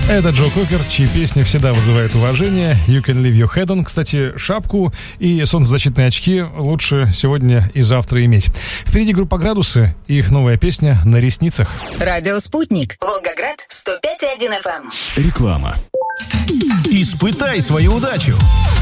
Это Джо Кокер, чьи песни всегда вызывают уважение. You can leave your head on. Кстати, шапку и солнцезащитные очки лучше сегодня и завтра иметь. Впереди группа «Градусы» и их новая песня «На ресницах». Радио «Спутник». Волгоград, 105,1 FM. Реклама. Испытай свою удачу.